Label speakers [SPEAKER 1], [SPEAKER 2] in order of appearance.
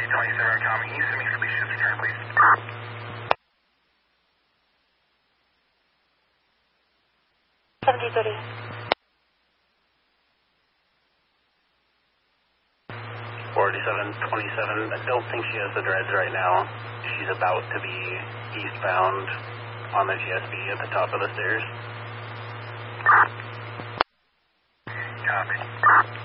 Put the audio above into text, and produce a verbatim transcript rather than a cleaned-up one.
[SPEAKER 1] twenty-seven coming east, and make shift return, please.
[SPEAKER 2] seventy thirty.
[SPEAKER 3] forty-seven twenty-seven, I don't think she has the dreads right now. She's about to be eastbound on the G S B at the top of the stairs.
[SPEAKER 1] Copy.